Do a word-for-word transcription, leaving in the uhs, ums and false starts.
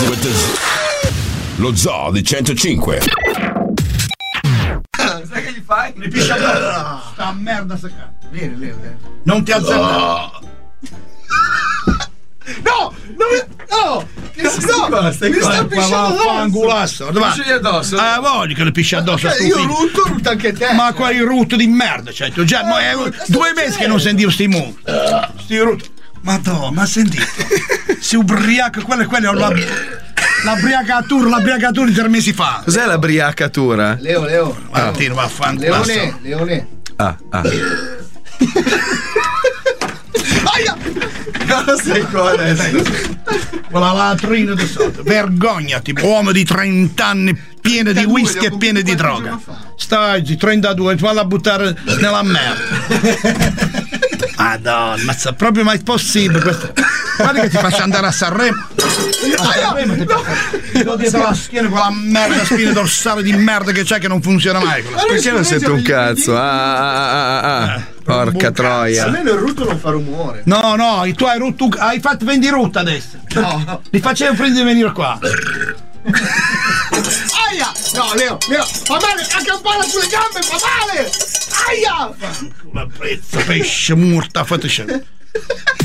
Lo zoo di centocinque. Sai che gli fai? Mi piscia addosso. Sta merda sta cazzo. Vieni, vieni, vieni. Non ti alzare. Oh. No! Non mi... No! Che sto? Qua, stai mi qua. sta Ma pisciando vaffanculo. Dove Pisci addosso? Eh, voglio che le pisci addosso. Okay, io rutto, rutto anche te. Ma quei rutti di merda, cioè, tu già, ma è due mesi che non sentivo sti mu. Sti rutti. Madonna, ma sentito? Si ubriaca, quello è quello, la, la briacatura, la briacatura di tre mesi fa. Cos'è la briacatura? Leo, Leo. Martino, vaffanculo. Leone, Leone. Ah, ah. Aia! Cosa sei qua adesso? Quella latrina di sotto. Vergognati, uomo di trenta anni pieno di whisky e pieno di droga. Stai, trentadue, ti vado a buttare nella merda. Madonna, ma sa proprio mai possibile questo. Guarda che ti faccio andare a Sanremo. A Sanremo ti ti do dietro la schiena quella merda spina dorsale di merda che c'è che non funziona mai. Perché non sento un cazzo? Ah, ah, ah, ah. Porca troia. Almeno il rutto non fa rumore. No, no, tu hai rotto, hai fatto vendi rutta adesso. No. Li facevo prima di venire qua. Aia! No, Leo, Leo, fa male, a campana sulle gambe, fa male! Aia! La prezza, pesce, morta, fateci.